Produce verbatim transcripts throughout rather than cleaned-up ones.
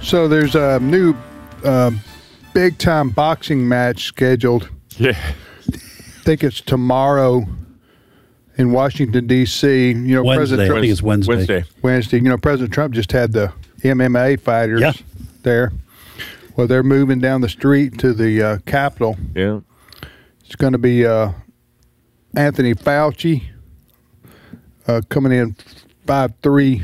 So there's a new uh, big-time boxing match scheduled. Yeah. I think it's tomorrow in Washington, D C You know, Wednesday. President I Trump, think it's Wednesday. Wednesday. Wednesday. You know, President Trump just had the M M A fighters Yeah. there. Well, they're moving down the street to the uh, Capitol. Yeah. It's going to be uh, Anthony Fauci uh, coming in five three,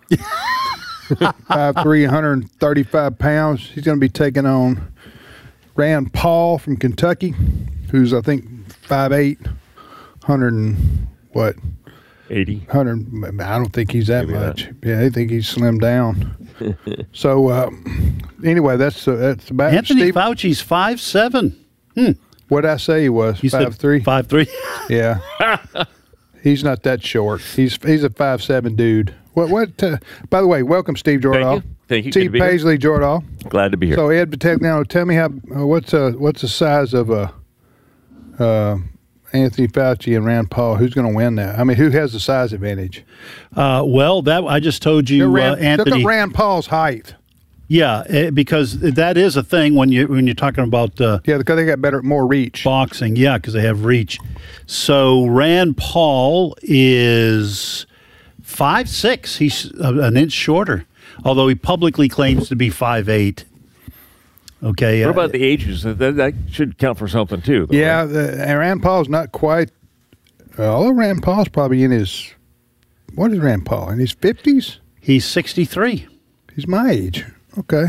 five three, one hundred thirty-five pounds. He's going to be taking on Rand Paul from Kentucky, who's, I think, five eight, one hundred and what? eighty. one hundred. I don't think he's that Maybe much. that. Yeah, I think he's slimmed down. So, uh, anyway, that's uh, that's about Anthony Steve, Fauci's five seven. Hmm. what did I say he was? You five three. Five three. Yeah, he's not that short. He's he's a five seven dude. What what? Uh, by the way, welcome Steve Jordahl. Thank you. Thank you. Good Steve to be here. Paisley Jordahl. Glad to be here. So Ed Vitagliano, tell me how uh, what's uh what's the size of uh, uh Anthony Fauci and Rand Paul? Who's going to win that? I mean, who has the size advantage? Uh, well, that I just told you, uh, Rand, Anthony. Look at Rand Paul's height. Yeah, eh, because that is a thing when you when you're talking about uh, Yeah, because they got better, more reach. boxing. Yeah, because they have reach. So Rand Paul is five six. He's uh, an inch shorter, although he publicly claims to be five eight. Okay. What uh, about the ages? That, that should count for something, too. Though, Yeah, right? the, and Rand Paul's not quite. Uh, although Rand Paul's probably in his. What is Rand Paul in his fifties? He's sixty-three. He's my age. Okay.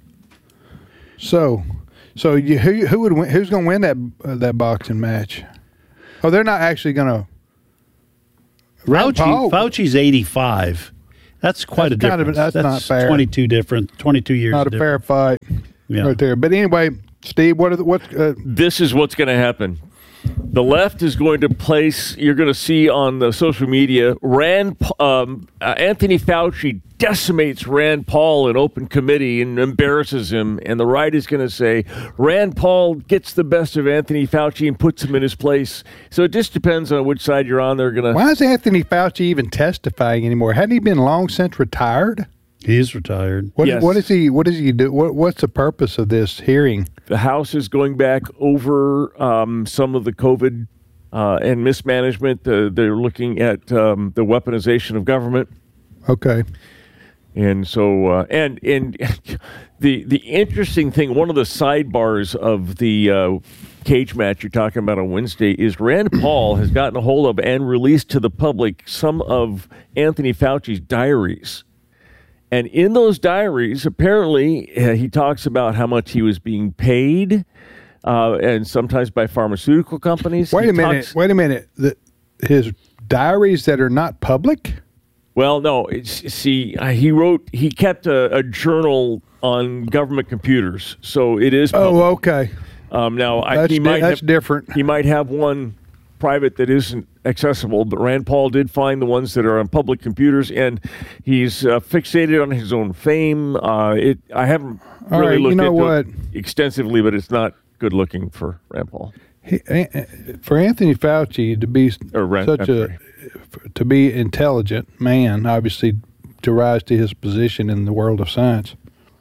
So, so you, who who would win, who's going to win that uh, that boxing match? Oh, they're not actually going to. Fauci, Fauci's eighty-five. That's quite That's a kind of- difference. that's not fair. twenty-two different, twenty-two years. Not a fair fight, Yeah. right there. But anyway, Steve, what are the, what? Uh, This is what's going to happen. The left is going to place, you're going to see on the social media, Rand, um, uh, Anthony Fauci decimates Rand Paul in open committee and embarrasses him. And the right is going to say, Rand Paul gets the best of Anthony Fauci and puts him in his place. So it just depends on which side you're on. They're going to. why is Anthony Fauci even testifying anymore? Hadn't he been long since retired? He is retired. What, Yes. what is he? What does he do? What, what's the purpose of this hearing? The House is going back over um, some of the COVID uh, and mismanagement. Uh, they're looking at um, the weaponization of government. Okay. And so, uh, and and the the interesting thing, one of the sidebars of the uh, cage match you're talking about on Wednesday is Rand Paul has gotten a hold of and released to the public some of Anthony Fauci's diaries. And in those diaries, apparently, uh, he talks about how much he was being paid, uh, and sometimes by pharmaceutical companies. Wait He a minute. talks- Wait a minute. The, his diaries that are not public. Well, no. It's, see, uh, he wrote, he kept a, a journal on government computers, so it is public. Oh, okay. Um, now, I, That's he di- might that's have, different. He might have one private that isn't accessible, but Rand Paul did find the ones that are on public computers, and he's uh, fixated on his own fame. Uh, it, I haven't All really right, you looked know into what? it extensively, but it's not good looking for Rand Paul. He, uh, for Anthony Fauci to be Or Rand- such I'm a sorry. to be intelligent man, obviously to rise to his position in the world of science.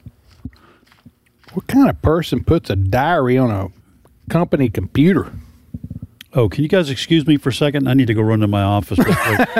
What kind of person puts a diary on a company computer? Oh, can you guys excuse me for a second? I need to go run to my office real quick.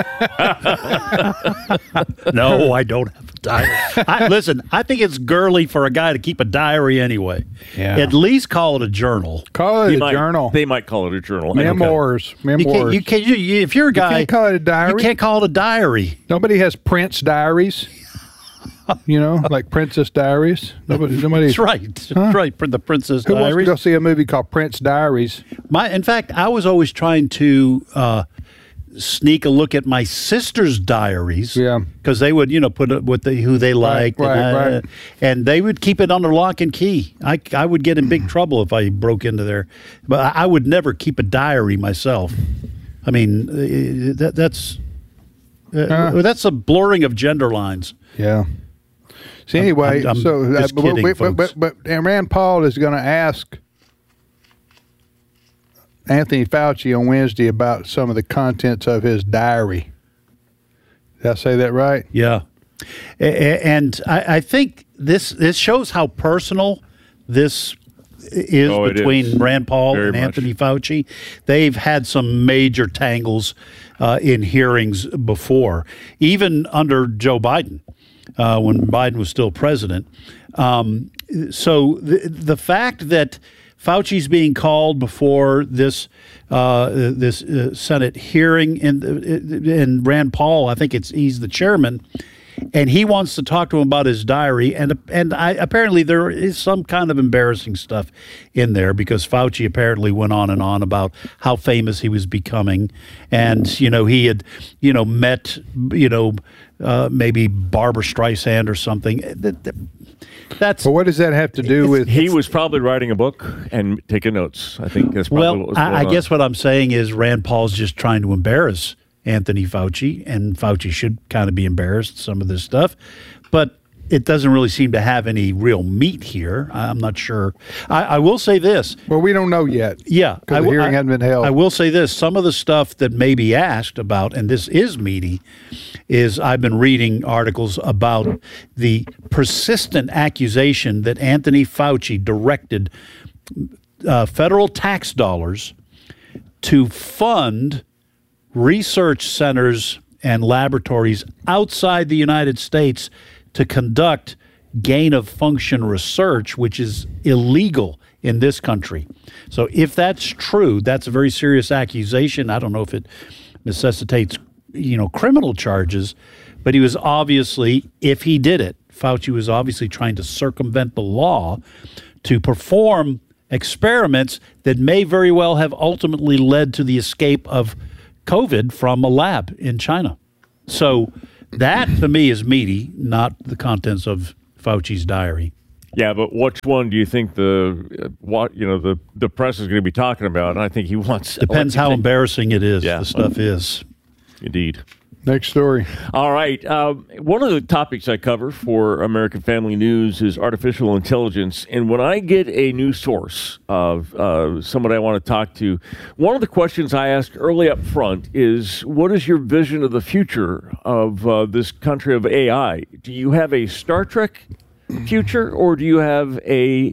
No, I don't have a diary. I, listen, I think it's girly for a guy to keep a diary anyway. Yeah. At least call it a journal. Call it He a might- journal. They might call it a journal. I don't know. Memoirs. You Memoirs. can't, you can't, you, you, if you're a guy, can't call it a diary? You can't call it a diary. Nobody has Prince diaries. You know, like Princess Diaries. Nobody. nobody That's right. That's right. For the Princess Who wants to Diaries. go see a movie called Prince Diaries? My, in fact, I was always trying to uh, sneak a look at my sister's diaries. Yeah. Because they would, you know, put it what they who they liked, right, and, I- right. and they would keep it under lock and key. I, I would get in big trouble if I broke into there, but I, I would never keep a diary myself. I mean, uh, that, that's uh, Uh. that's a blurring of gender lines. Yeah. So anyway, I'm- I'm so uh, just but, kidding, but, but, folks. but, but and Rand Paul is going to ask Anthony Fauci on Wednesday about some of the contents of his diary. Did I say that right? Yeah. And I, I think this this shows how personal this is Oh, it between is. Rand Paul Very and much. Anthony Fauci. They've had some major tangles uh, in hearings before, even under Joe Biden, uh, when Biden was still president. Um, so the, the fact that Fauci's being called before this uh, this uh, Senate hearing, and and Rand Paul, I think it's he's the chairman, and he wants to talk to him about his diary, and and I, apparently there is some kind of embarrassing stuff in there because Fauci apparently went on and on about how famous he was becoming, and you know he had you know met you know uh, maybe Barbara Streisand or something. That, that, That's But what does that have to do with? He was probably writing a book and taking notes. I think that's probably well. what was going I, I on. guess what I'm saying is Rand Paul's just trying to embarrass Anthony Fauci, and Fauci should kind of be embarrassed some of this stuff, but it doesn't really seem to have any real meat here. I'm not sure. I, I will say this. Well, we don't know yet. Yeah, because I the w- hearing I- hasn't been held. I will say this: some of the stuff that may be asked about, and this is meaty, is I've been reading articles about the persistent accusation that Anthony Fauci directed uh, federal tax dollars to fund research centers and laboratories outside the United States to conduct gain of function research, which is illegal in this country. So if that's true, that's a very serious accusation. I don't know if it necessitates, you know, criminal charges, but he was obviously, if he did it, Fauci was obviously trying to circumvent the law to perform experiments that may very well have ultimately led to the escape of COVID from a lab in China. So that, to me, is meaty, not the contents of Fauci's diary. Yeah, but which one do you think the uh, what you know the, the press is going to be talking about? And I think he wants Depends I how think- embarrassing it is, Yeah. the stuff is. Indeed. Next story. All right. Uh, one of the topics I cover for American Family News is artificial intelligence. And when I get a new source of uh, somebody I want to talk to, one of the questions I ask early up front is, what is your vision of the future of uh, this country of A I? Do you have a Star Trek future, or do you have a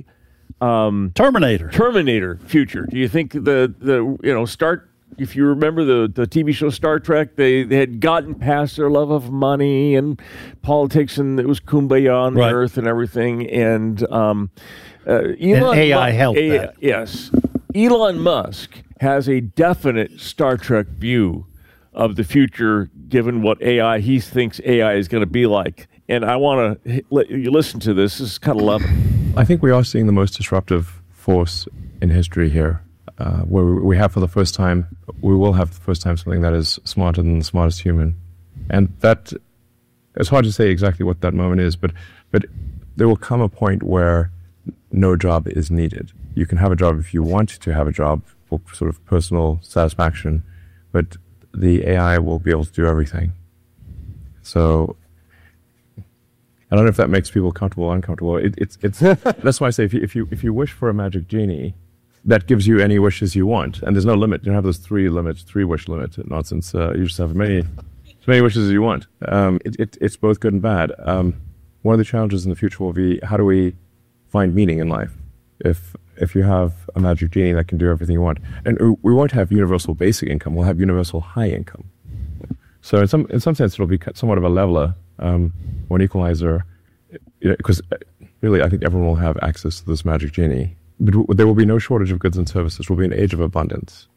um, Terminator. Terminator future? Do you think the, the you know, start... If you remember the, the T V show Star Trek, they, they had gotten past their love of money and politics, and it was kumbaya on Right. the earth and everything. And um, uh, Elon And A I Mu- helped A- that. Yes. Elon Musk has a definite Star Trek view of the future, given what A I, he thinks A I is going to be like. And I want to let you listen to this. This is kind of love it. I think we are seeing the most disruptive force in history here, uh, where we have for the first time, we will have for the first time something that is smarter than the smartest human. And that, it's hard to say exactly what that moment is, but, but there will come a point where no job is needed. You can have a job if you want to have a job for sort of personal satisfaction, but the A I will be able to do everything. So I don't know if that makes people comfortable or uncomfortable. It, it's it's that's why I say if you if you if you wish for a magic genie, that gives you any wishes you want, and there's no limit. You don't have those three limits, three wish limit nonsense. Uh, you just have many as many wishes as you want. Um, it, it it's both good and bad. Um, one of the challenges in the future will be how do we find meaning in life? If if you have a magic genie that can do everything you want, and we won't have universal basic income, we'll have universal high income. So in some in some sense, it'll be somewhat of a leveler, um, or an equalizer, because you know, really, I think everyone will have access to this magic genie. But w- there will be no shortage of goods and services. We'll be an age of abundance.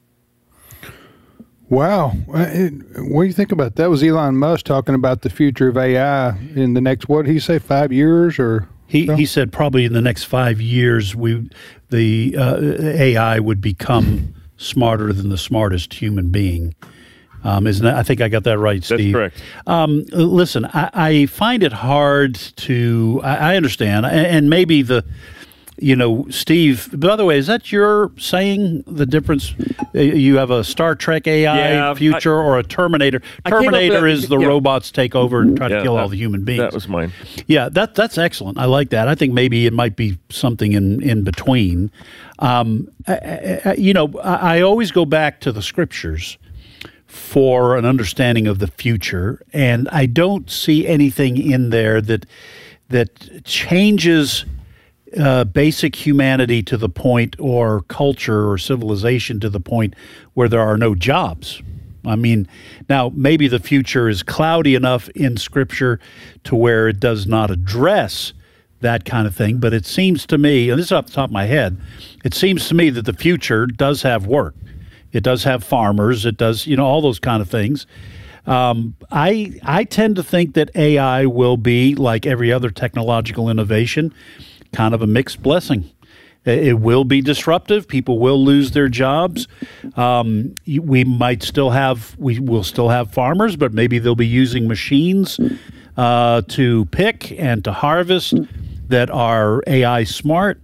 Wow. Uh, it- What do you think about that? That was Elon Musk talking about the future of A I in the next, what did he say, five years or? He so? he said probably in the next five years, we the uh, A I would become smarter than the smartest human being. Um, isn't that, I think I got that right, Steve. That's correct. Um, listen, I, I find it hard to. I, I understand, and, and maybe the. You know, Steve, by the way, is that your saying the difference? Uh, You have a Star Trek A I Yeah, future or a Terminator? I came up with Terminator that- is the yeah. robots take over and try to Yeah, kill that- all the human beings. That was mine. Yeah, that that's excellent. I like that. I think maybe it might be something in in between. Um, I, I, you know, I, I always go back to the scriptures for an understanding of the future, and I don't see anything in there that that changes uh, basic humanity to the point, or culture or civilization to the point where there are no jobs. I mean, now maybe the future is cloudy enough in Scripture to where it does not address that kind of thing, but it seems to me, and this is off the top of my head, it seems to me that the future does have work. It does have farmers. It does, you know, all those kind of things. Um, I I tend to think that A I will be, like every other technological innovation, kind of a mixed blessing. It will be disruptive. People will lose their jobs. Um, we might still have we will still have farmers, but maybe they'll be using machines uh, to pick and to harvest that are A I smart.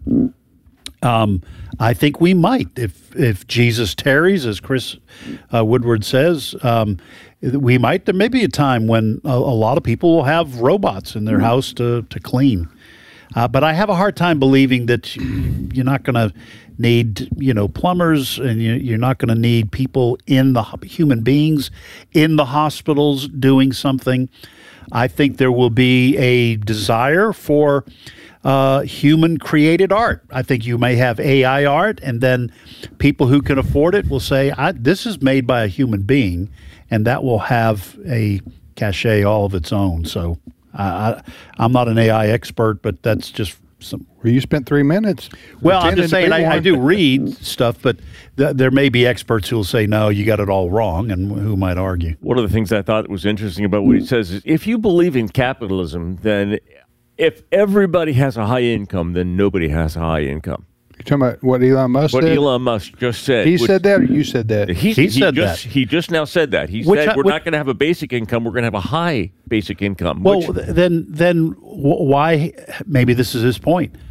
Um, I think we might, if if Jesus tarries, as Chris uh, Woodward says, um, we might. There may be a time when a, a lot of people will have robots in their house to to clean. Uh, but I have a hard time believing that you're not going to need, you know, plumbers, and you're not going to need people in the human beings in the hospitals doing something. I think there will be a desire for uh, human-created art. I think you may have A I art, and then people who can afford it will say, I, this is made by a human being, and that will have a cachet all of its own. So uh, I, I'm not an A I expert, but that's just some. Well, you spent three minutes. Well, I'm just saying I, I do read stuff, but th- there may be experts who will say, no, you got it all wrong, and who might argue. One of the things I thought was interesting about what he says is, if you believe in capitalism, then if everybody has a high income, then nobody has a high income. You're talking about what Elon Musk What said? Elon Musk just said. He which, said that, or you said that? He, He he said just, that. He just now said that. He Which said I- we're which- not going to have a basic income. We're going to have a high basic income. Well, which, then, then wh- why? Maybe this is his point.